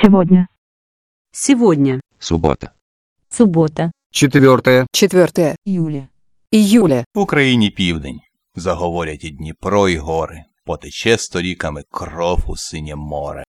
Сегодня. Сегодня. Суббота. Суббота. 4 Июля. июля. В Україні південь. Заговорять і Дніпро, і гори. Потече сторіками кров у синє море.